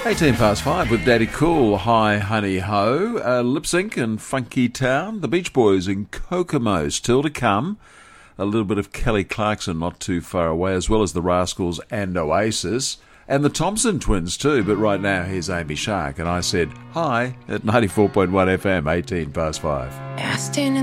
18 past 5 with Daddy Cool, Hi Honey Ho, Lip Sync and Funky Town, the Beach Boys in Kokomo, still to come. A little bit of Kelly Clarkson not too far away, as well as the Rascals and Oasis. And the Thompson Twins too, but right now here's Amy Shark. And I said hi at 94.1 FM, 18 past 5.